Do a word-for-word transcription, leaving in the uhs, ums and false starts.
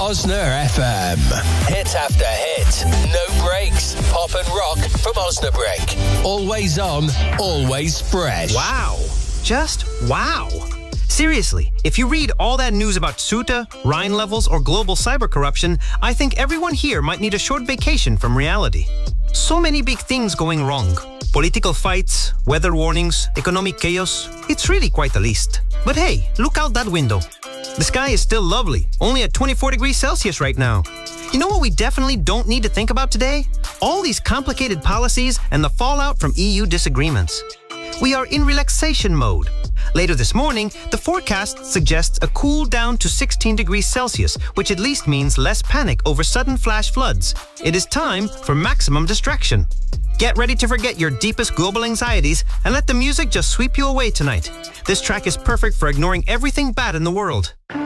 Osna F M. Hit after hit. No breaks. Pop and rock from Osnabrück. Always on, always fresh. Wow. Just wow. Seriously, if you read all that news about Ceuta, Rhine levels, or global cyber corruption, I think everyone here might need a short vacation from reality. So many big things going wrong. Political fights, weather warnings, economic chaos. It's really quite the list. But hey, look out that window. The sky is still lovely, only at twenty-four degrees Celsius right now. You know what we definitely don't need to think about today? All these complicated policies and the fallout from E U disagreements. We are in relaxation mode. Later this morning, the forecast suggests a cool down to sixteen degrees Celsius, which at least means less panic over sudden flash floods. It is time for maximum distraction. Get ready to forget your deepest global anxieties and let the music just sweep you away tonight. This track is perfect for ignoring everything bad in the world.